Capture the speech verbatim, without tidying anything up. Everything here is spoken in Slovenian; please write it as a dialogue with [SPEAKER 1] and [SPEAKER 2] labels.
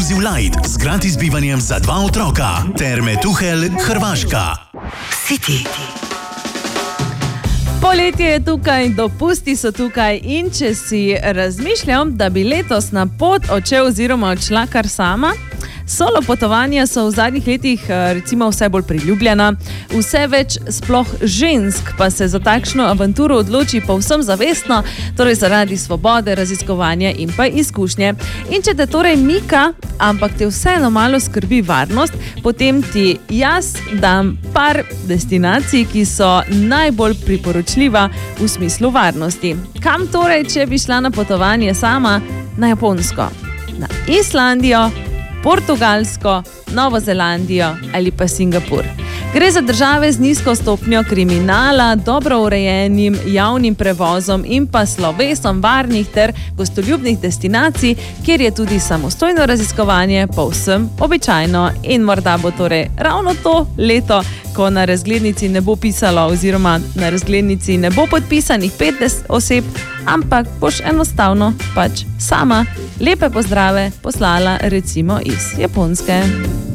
[SPEAKER 1] Inclusive Light z gratis bivanjem za dva otroka. Terme Tuhelj, Hrvaška.
[SPEAKER 2] City.
[SPEAKER 3] Poletje je tukaj, dopusti so tukaj in če si razmišljam, da bi letos na pot odšel oziroma odšla kar sama, solo potovanja so v zadnjih letih recimo vse bolj priljubljena, vse več sploh žensk pa se za takšno avanturo odloči povsem zavestno, torej zaradi svobode, raziskovanja in pa izkušnje. In če te torej mika, ampak te vseeno malo skrbi varnost, potem ti jaz dam par destinacij, ki so najbolj priporočljiva v smislu varnosti. Kam torej, če bi šla na potovanje sama? Na Japonsko, na Islandijo, Portugalsko, Novo Zelandijo ali pa Singapur. Gre za države z nizko stopnjo kriminala, dobro urejenim javnim prevozom in pa slovesom varnih ter gostoljubnih destinacij, kjer je tudi samostojno raziskovanje povsem običajno. In morda bo torej ravno to leto, ko na razglednici ne bo pisalo oziroma na razglednici ne bo podpisanih petdeset oseb, ampak boš enostavno pač sama lepe pozdrave poslala recimo iz Japonske.